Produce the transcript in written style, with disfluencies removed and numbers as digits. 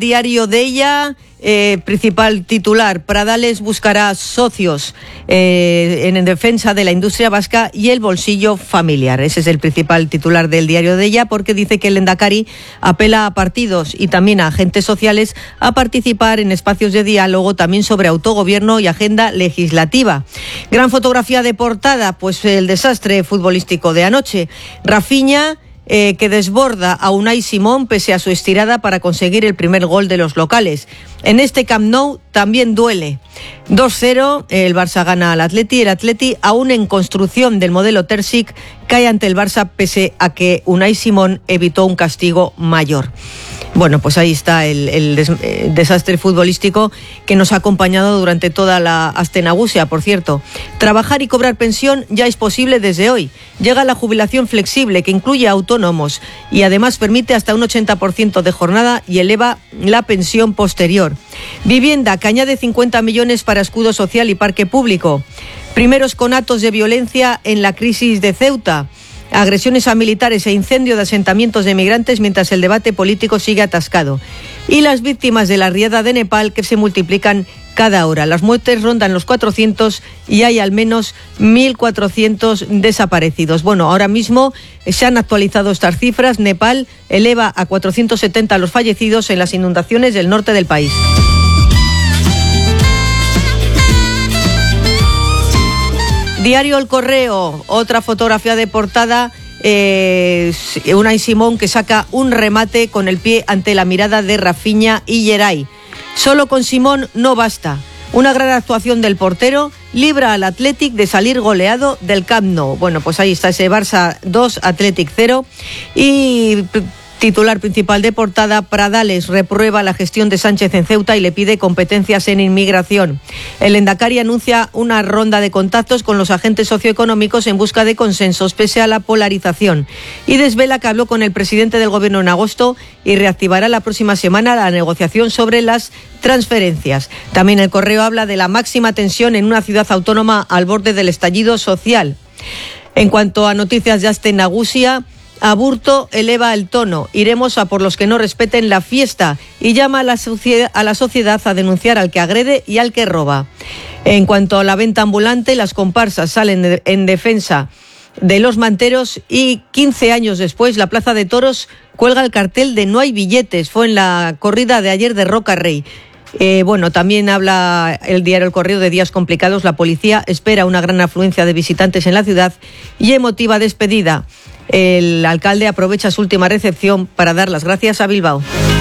Diario de ella, principal titular, Pradales buscará socios en defensa de la industria vasca y el bolsillo familiar. Ese es el principal titular del Diario de ella, porque dice que el Lehendakari apela a partidos y también a agentes sociales a participar en espacios de diálogo también sobre autogobierno y agenda legislativa. Gran fotografía de portada, pues el desastre futbolístico de anoche. Rafinha, que desborda a Unai Simón pese a su estirada para conseguir el primer gol de los locales. En este Camp Nou también duele. 2-0, el Barça gana al Atleti. El Atleti, aún en construcción del modelo Terzic, cae ante el Barça pese a que Unai Simón evitó un castigo mayor. Bueno, pues ahí está el desastre futbolístico que nos ha acompañado durante toda la Astenagusia, por cierto. Trabajar y cobrar pensión ya es posible desde hoy. Llega la jubilación flexible, que incluye a autónomos y además permite hasta un 80% de jornada y eleva la pensión posterior. Vivienda, que añade 50 millones para escudo social y parque público. Primeros conatos de violencia en la crisis de Ceuta. Agresiones a militares e incendio de asentamientos de migrantes mientras el debate político sigue atascado. Y las víctimas de la riada de Nepal, que se multiplican cada hora. Las muertes rondan los 400 y hay al menos 1.400 desaparecidos. Bueno, ahora mismo se han actualizado estas cifras. Nepal eleva a 470 los fallecidos en las inundaciones del norte del país. Diario El Correo, otra fotografía de portada, Unai Simón, que saca un remate con el pie ante la mirada de Rafinha y Geray. Solo con Simón no basta. Una gran actuación del portero libra al Athletic de salir goleado del Camp Nou. Bueno, pues ahí está ese Barça 2, Athletic 0. Y titular principal de portada, Pradales reprueba la gestión de Sánchez en Ceuta y le pide competencias en inmigración. El Lehendakari anuncia una ronda de contactos con los agentes socioeconómicos en busca de consensos pese a la polarización. Y desvela que habló con el presidente del gobierno en agosto y reactivará la próxima semana la negociación sobre las transferencias. También El Correo habla de la máxima tensión en una ciudad autónoma al borde del estallido social. En cuanto a noticias de Astenagusia, Aburto eleva el tono. Iremos a por los que no respeten la fiesta y llama a la sociedad a denunciar al que agrede y al que roba. En cuanto a la venta ambulante, las comparsas salen en defensa de los manteros y 15 años después la Plaza de Toros cuelga el cartel de no hay billetes. Fue en la corrida de ayer de Roca Rey. También habla el diario El Correo de días complicados. La policía espera una gran afluencia de visitantes en la ciudad y emotiva despedida. El alcalde aprovecha su última recepción para dar las gracias a Bilbao.